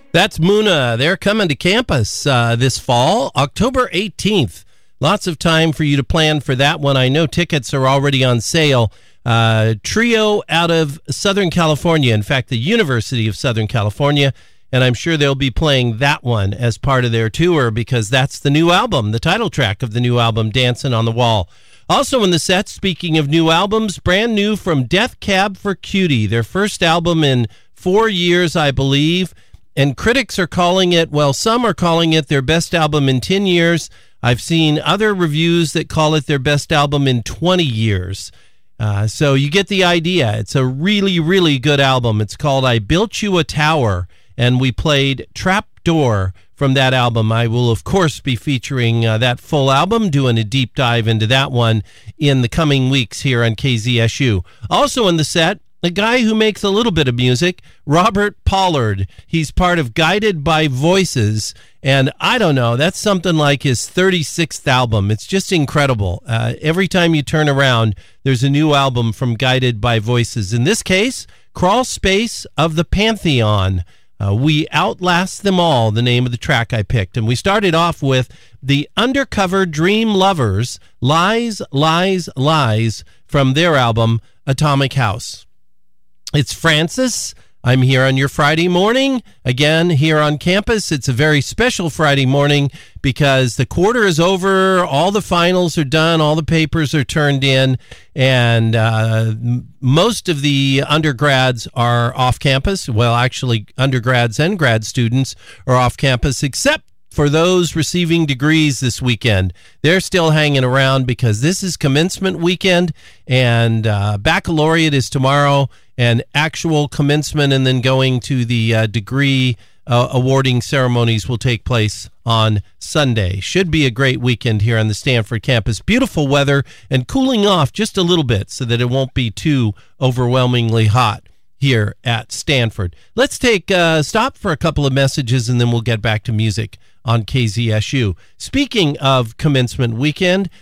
That's Muna. They're coming to campus this fall, October 18th. Lots of time for you to plan for that one. I know tickets are already on sale. Trio out of Southern California, in fact, the University of Southern California, and I'm sure they'll be playing that one as part of their tour because that's the new album, the title track of the new album, Dancing on the Wall. Also in the set, speaking of new albums, brand new from Death Cab for Cutie, their first album in 4 years, I believe. And critics are calling it, well, some are calling it their best album in 10 years. I've seen other reviews that call it their best album in 20 years. So you get the idea. It's a really, really good album. It's called I Built You a Tower, and we played Trapdoor from that album. I will, of course, be featuring that full album, doing a deep dive into that one in the coming weeks here on KZSU. Also in the set, a guy who makes a little bit of music, Robert Pollard. He's part of Guided by Voices, and I don't know, that's something like his 36th album. It's just incredible. Every time you turn around, there's a new album from Guided by Voices. In this case, Crawl Space of the Pantheon. We Outlast Them All, the name of the track I picked. And we started off with the Undercover Dream Lovers, Lies, Lies, Lies, from their album, Atomic House. It's Francis. I'm here on your Friday morning. Again, here on campus. It's a very special Friday morning because the quarter is over, all the finals are done, all the papers are turned in, and most of the undergrads are off campus. Well, actually, undergrads and grad students are off campus, except for those receiving degrees this weekend. They're still hanging around because this is commencement weekend, and baccalaureate is tomorrow, and actual commencement and then going to the degree awarding ceremonies will take place on Sunday. Should be a great weekend here on the Stanford campus. Beautiful weather and cooling off just a little bit so that it won't be too overwhelmingly hot here at Stanford. Let's take a stop for a couple of messages and then we'll get back to music on KZSU. Speaking of commencement weekend,